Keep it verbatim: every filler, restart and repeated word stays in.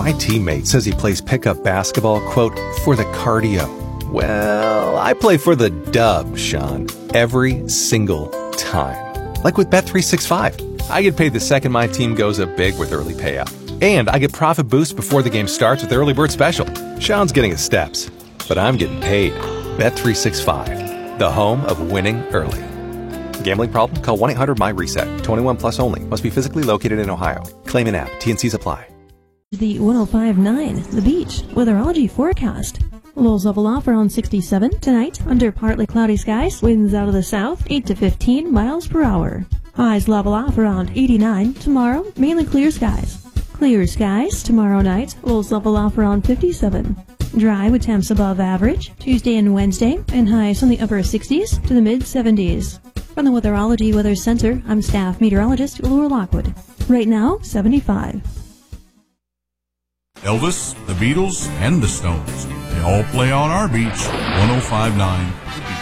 My teammate says he plays pickup basketball, quote, for the cardio. Well, I play for the dub, Sean, every single time. Like with Bet three sixty-five. I get paid the second my team goes up big with early payout. And I get profit boost before the game starts with Early Bird Special. Sean's getting his steps, but I'm getting paid. Bet three sixty-five, the home of winning early. Gambling problem? Call one eight hundred M Y reset. twenty-one plus only. Must be physically located in Ohio. Claim in app. T and Cs apply. The one oh five point nine, The Beach, weatherology forecast. Lows level off around sixty-seven tonight under partly cloudy skies. Winds out of the south, eight to fifteen miles per hour. Highs level off around eighty-nine tomorrow, mainly clear skies. Clear skies tomorrow night. Lows level off around fifty-seven. Dry with temps above average Tuesday and Wednesday, and highs from the upper sixties to the mid seventies. From the Weatherology Weather Center, I'm staff meteorologist Laura Lockwood. Right now, seventy-five. Elvis, the Beatles, and the Stones. They all play on our beach. one oh five point nine The Beach.